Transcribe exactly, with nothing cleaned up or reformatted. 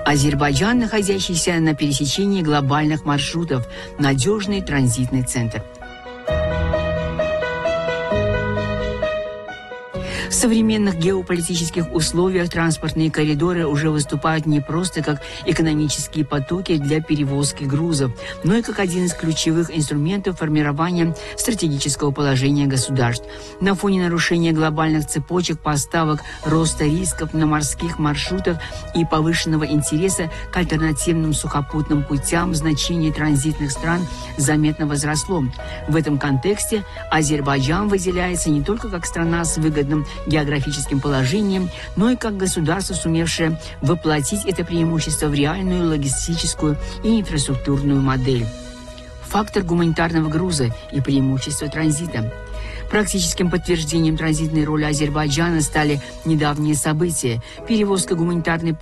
Азербайджан, находящийся на пересечении глобальных маршрутов, надежный транзитный центр. В современных геополитических условиях транспортные коридоры уже выступают не просто как экономические потоки для перевозки грузов, но и как один из ключевых инструментов формирования стратегического положения государств. На фоне нарушения глобальных цепочек поставок, роста рисков на морских маршрутах и повышенного интереса к альтернативным сухопутным путям значение транзитных стран заметно возросло. В этом контексте Азербайджан выделяется не только как страна с выгодным географическим положением, но и как государство, сумевшее воплотить это преимущество в реальную логистическую и инфраструктурную модель. Фактор гуманитарного груза и преимущество транзита. Практическим подтверждением транзитной роли Азербайджана стали недавние события. Перевозка гуманитарной